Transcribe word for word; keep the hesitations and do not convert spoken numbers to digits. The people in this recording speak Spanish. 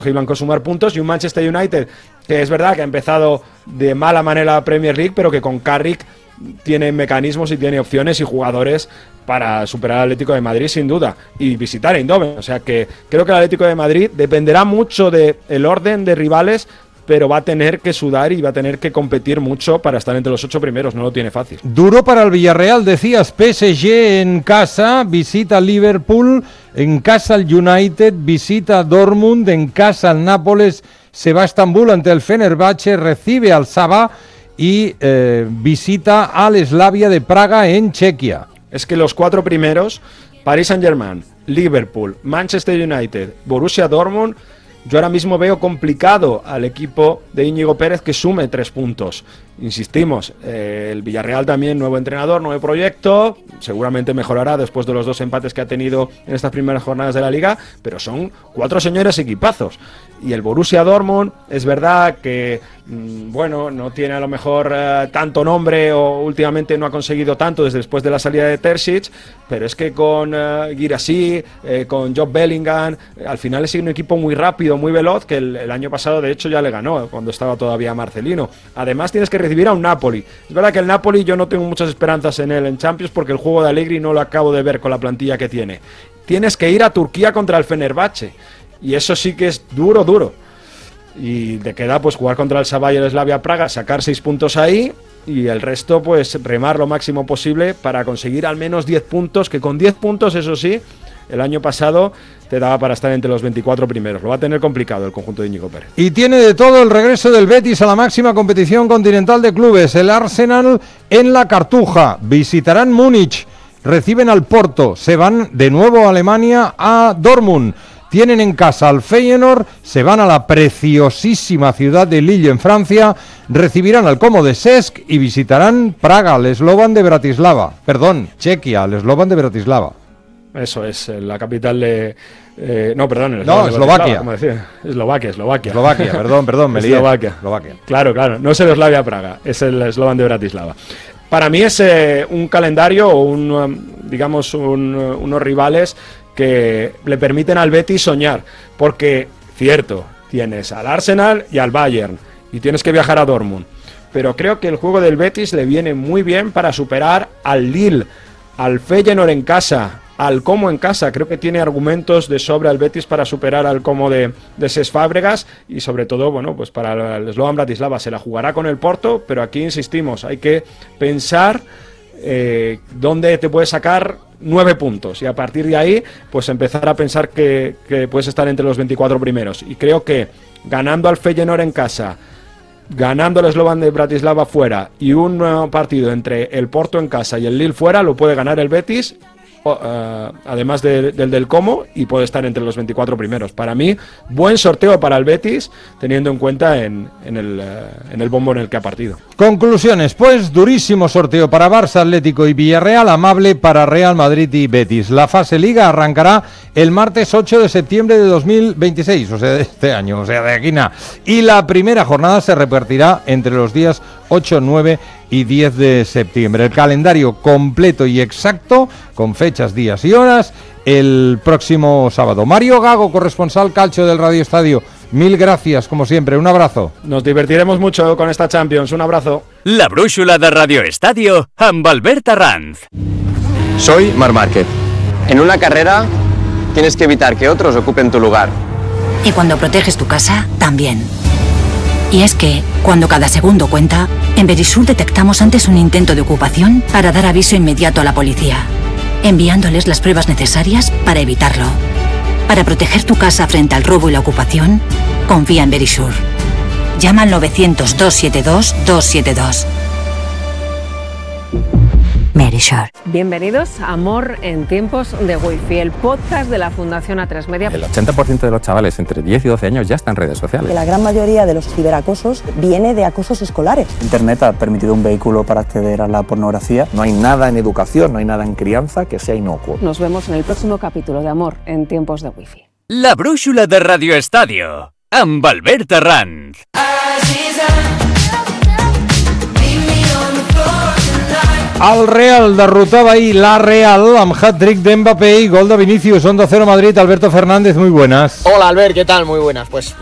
Blanco sumar puntos, y un Manchester United que es verdad que ha empezado de mala manera la Premier League, pero que con Carrick tiene mecanismos y tiene opciones y jugadores para superar al Atlético de Madrid sin duda, y visitar Eindhoven. O sea que creo que el Atlético de Madrid dependerá mucho del orden de rivales, pero va a tener que sudar y va a tener que competir mucho para estar entre los ocho primeros, no lo tiene fácil. Duro para el Villarreal, decías. P S G en casa, visita al Liverpool, en casa al United, visita a Dortmund, en casa al Nápoles, se va a Estambul ante el Fenerbahce, recibe al Saba y eh, visita al Slavia de Praga en Chequia. Es que los cuatro primeros, Paris Saint-Germain, Liverpool, Manchester United, Borussia Dortmund, yo ahora mismo veo complicado al equipo de Íñigo Pérez que sume tres puntos. Insistimos, eh, el Villarreal también, nuevo entrenador, nuevo proyecto, seguramente mejorará después de los dos empates que ha tenido en estas primeras jornadas de la Liga, pero son cuatro señores equipazos. Y el Borussia Dortmund, es verdad que, mmm, bueno, no tiene a lo mejor eh, tanto nombre, o últimamente no ha conseguido tanto desde después de la salida de Terzic, pero es que con eh, Guirassy, eh, con Job Bellingham, eh, al final es un equipo muy rápido, muy veloz, que el, el año pasado de hecho ya le ganó, cuando estaba todavía Marcelino. Además tienes que recibir a un Napoli. Es verdad que el Napoli yo no tengo muchas esperanzas en él en Champions, porque el juego de Allegri no lo acabo de ver con la plantilla que tiene. Tienes que ir a Turquía contra el Fenerbahce, y eso sí que es duro, duro. Y te queda pues jugar contra el Saba y el Slavia Praga, sacar seis puntos ahí, y el resto pues remar lo máximo posible para conseguir al menos diez puntos, que con diez puntos, eso sí, el año pasado te daba para estar entre los veinticuatro primeros. Lo va a tener complicado el conjunto de Íñigo Pérez. Y tiene de todo el regreso del Betis a la máxima competición continental de clubes. El Arsenal en la Cartuja, visitarán Múnich, reciben al Porto, se van de nuevo a Alemania a Dortmund. Tienen en casa al Feyenoord, se van a la preciosísima ciudad de Lille en Francia, recibirán al Como de Cesc y visitarán Praga, el Slovan de Bratislava. Perdón, Chequia, el Slovan de Bratislava. Eso es, la capital de... Eh, no, perdón. El no, Eslovaquia. ¿Cómo decir? Eslovaquia, Eslovaquia. Eslovaquia, perdón, perdón, me lié. Eslovaquia. Eslovaquia. Claro, claro, no es el Slavia Praga, es el Slovan de Bratislava. Para mí es eh, un calendario o un, um, digamos, un, uh, unos rivales que le permiten al Betis soñar, porque, cierto, tienes al Arsenal y al Bayern, y tienes que viajar a Dortmund, pero creo que el juego del Betis le viene muy bien para superar al Lille, al Feyenoord en casa, al Como en casa. Creo que tiene argumentos de sobra el Betis para superar al Como de, de Cesc Fábregas, y sobre todo, bueno, pues para el Slovan Bratislava se la jugará con el Porto, pero aquí insistimos, hay que pensar eh, dónde te puedes sacar nueve puntos, y a partir de ahí pues empezar a pensar que, que puedes estar entre los veinticuatro primeros. Y creo que ganando al Feyenoord en casa, ganando el Slovan de Bratislava fuera, y un nuevo partido entre el Porto en casa y el Lille fuera, lo puede ganar el Betis, uh, además de, del del Como, y puede estar entre los veinticuatro primeros. Para mí, buen sorteo para el Betis, teniendo en cuenta en, en, el, uh, en el bombo en el que ha partido. Conclusiones, pues durísimo sorteo para Barça, Atlético y Villarreal, amable para Real Madrid y Betis. La fase Liga arrancará el martes ocho de septiembre de dos mil veintiséis, o sea, de este año, o sea, de aquí nada. Y la primera jornada se repartirá entre los días ocho, nueve y diez de septiembre. El calendario completo y exacto, con fechas, días y horas, el próximo sábado. Mario Gago, corresponsal calcio del Radio Estadio, mil gracias, como siempre, un abrazo. Nos divertiremos mucho con esta Champions, un abrazo. La brúixola de Radio Estadio amb Albert Arranz. Soy Marc Márquez. En una carrera tienes que evitar que otros ocupen tu lugar. Y cuando proteges tu casa, también. Y es que, cuando cada segundo cuenta, en Verisur detectamos antes un intento de ocupación para dar aviso inmediato a la policía, enviándoles las pruebas necesarias para evitarlo. Para proteger tu casa frente al robo y la ocupación, confía en Verisur. Llama al novecientos, doscientos setenta y dos, doscientos setenta y dos. Verisur. Bienvenidos a Amor en tiempos de Wi-Fi, el podcast de la Fundación A tres Media. El ochenta por ciento de los chavales entre diez y doce años ya están en redes sociales. Que la gran mayoría de los ciberacosos viene de acosos escolares. Internet ha permitido un vehículo para acceder a la pornografía. No hay nada en educación, no hay nada en crianza que sea inocuo. Nos vemos en el próximo capítulo de Amor en tiempos de Wi-Fi. La brúixola de Radio Estadio amb Albert Arranz. El Real derrotaba ahí la Real amb hat-trick de Mbappé y gol de Vinicius. Onda Cero Madrid, Alberto Fernández, muy buenas. Hola Albert, ¿qué tal? Muy buenas. Pues